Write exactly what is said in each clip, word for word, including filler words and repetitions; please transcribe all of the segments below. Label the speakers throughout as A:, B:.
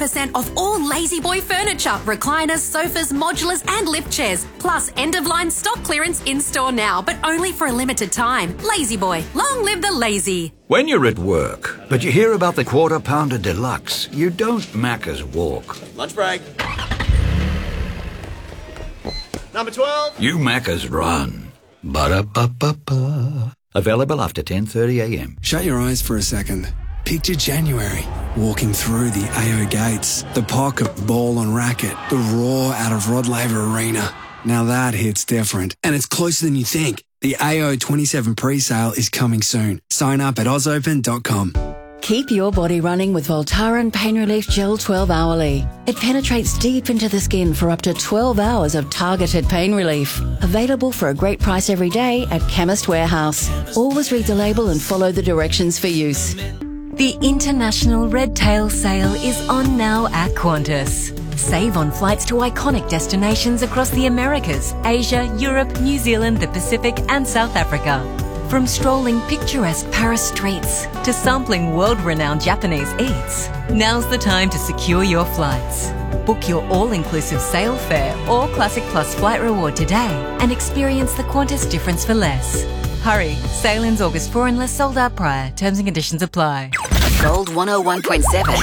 A: percent off all Lazy Boy furniture, recliners, sofas, modulars and lift chairs. Plus end-of-line stock clearance in-store now, but only for a limited time. Lazy Boy, long live the lazy.
B: When you're at work, but you hear about the Quarter Pounder Deluxe, you don't Macca's walk.
C: Lunch break. Number twelve.
B: You Macca's run. Ba-da-ba-ba-ba. Available after ten thirty a m.
D: Shut your eyes for a second. Picture January, walking through the A O gates, the pocket ball on racket, the roar out of Rod Laver Arena. Now that hits different, and it's closer than you think. The A O twenty-seven pre-sale is coming soon. Sign up at oz open dot com.
E: Keep your body running with Voltaren Pain Relief Gel twelve hourly. It penetrates deep into the skin for up to twelve hours of targeted pain relief. Available for a great price every day at Chemist Warehouse. Always read the label and follow the directions for use.
F: The International Red Tail Sale is on now at Qantas. Save on flights to iconic destinations across the Americas, Asia, Europe, New Zealand, the Pacific and South Africa. From strolling picturesque Paris streets to sampling world-renowned Japanese eats, now's the time to secure your flights. Book your all-inclusive sale fare or Classic Plus flight reward today and experience the Qantas difference for less. Hurry, sail ins August fourth unless sold out prior. Terms and conditions apply.
E: Gold one oh one point seven.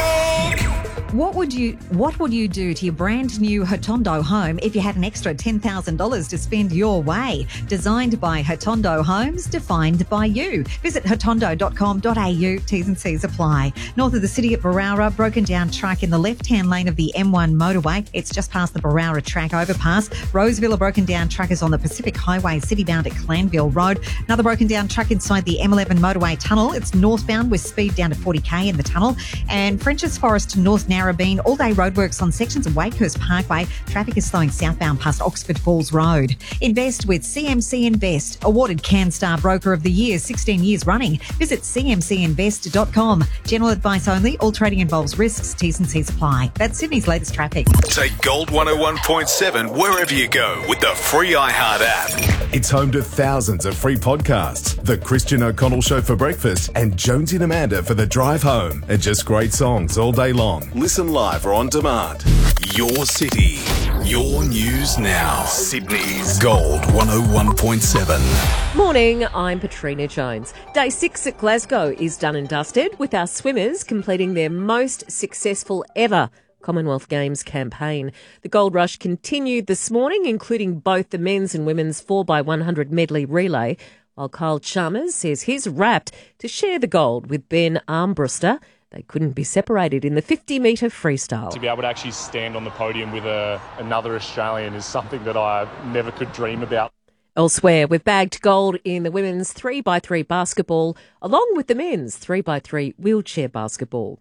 G: What would you What would you do to your brand new Hotondo home if you had an extra ten thousand dollars to spend your way? Designed by Hotondo Homes, defined by you. Visit hotondo dot com dot a u. T's and C's apply. North of the city at Barara, broken down truck in the left-hand lane of the M one motorway. It's just past the Barara track overpass. Roseville, a broken down truck is on the Pacific Highway, city-bound at Clanville Road. Another broken down truck inside the M eleven motorway tunnel. It's northbound with speed down to forty k in the tunnel. And French's Forest to North Narrabeen, all-day roadworks on sections of Wakehurst Parkway. Traffic is slowing southbound past Oxford Falls Road. Invest with C M C Invest, awarded CanStar Broker of the Year sixteen years running. Visit c m c invest dot com. General advice only. All trading involves risks. T's and C's apply. That's Sydney's latest traffic.
H: Take Gold one oh one point seven wherever you go with the free iHeart app.
I: It's home to thousands of free podcasts. The Christian O'Connell Show for breakfast and Jonesy and Amanda for the drive home. And just great songs all day long.
H: Listen live or on demand. Your city, your news now. Sydney's Gold one oh one point seven.
J: Morning, I'm Patrina Jones. Day six at Glasgow is done and dusted, with our swimmers completing their most successful ever Commonwealth Games campaign. The gold rush continued this morning, including both the men's and women's four by one hundred medley relay, while Kyle Chalmers says he's rapt to share the gold with Ben Armbruster. They couldn't be separated in the fifty metre freestyle.
K: To be able to actually stand on the podium with a, another Australian is something that I never could dream about.
J: Elsewhere, we've bagged gold in the women's three by three basketball, along with the men's three by three wheelchair basketball.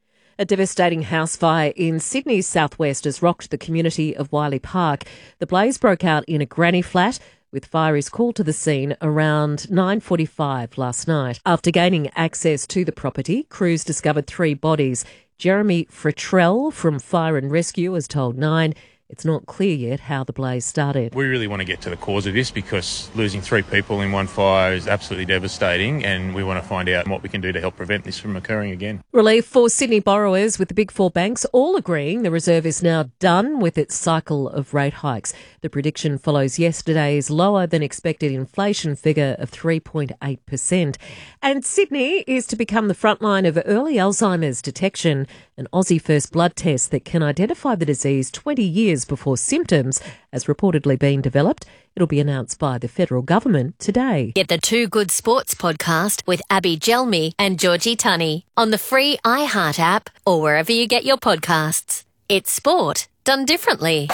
J: A devastating house fire in Sydney's southwest has rocked the community of Wiley Park. The blaze broke out in a granny flat, with fire is called to the scene around nine forty-five last night. After gaining access to the property, crews discovered three bodies. Jeremy Fritrell from Fire and Rescue has told Nine it's not clear yet how the blaze started.
L: We really want to get to the cause of this because losing three people in one fire is absolutely devastating, and we want to find out what we can do to help prevent this from occurring again.
J: Relief for Sydney borrowers, with the big four banks all agreeing the Reserve is now done with its cycle of rate hikes. The prediction follows yesterday's lower than expected inflation figure of three point eight percent. And Sydney is to become the frontline of early Alzheimer's detection, an Aussie first blood test that can identify the disease twenty years before symptoms has reportedly been developed. It'll be announced by the federal government today.
F: Get the Two Good Sports podcast with Abby Gelmi and Georgie Tunney on the free iHeart app or wherever you get your podcasts. It's sport done differently.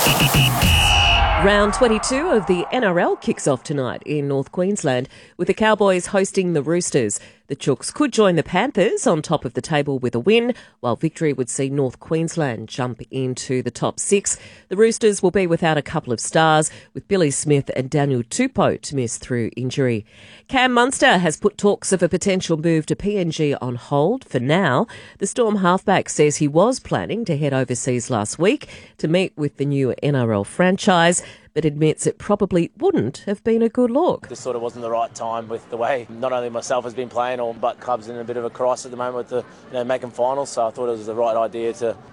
J: Round twenty-two of the N R L kicks off tonight in North Queensland, with the Cowboys hosting the Roosters. The Chooks could join the Panthers on top of the table with a win, while victory would see North Queensland jump into the top six. The Roosters will be without a couple of stars, with Billy Smith and Daniel Tupou to miss through injury. Cam Munster has put talks of a potential move to P N G on hold for now. The Storm halfback says he was planning to head overseas last week to meet with the new N R L franchise, but admits it probably wouldn't have been a good look.
M: This sort of wasn't the right time with the way not only myself has been playing, or but club's in a bit of a crisis at the moment with the you know making finals. So I thought it was the right idea to